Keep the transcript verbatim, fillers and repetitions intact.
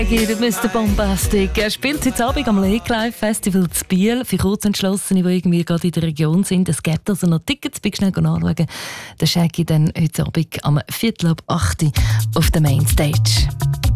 Der Mister Bombastic. Er spielt heute Abend am Lake Live Festival zu Biel. Für Kurzentschlossene, die irgendwie gerade in der Region sind. Es gibt also noch Tickets. Bitte schnell anschauen. Der Shaggy dann heute Abend am Viertel ab acht auf der Mainstage.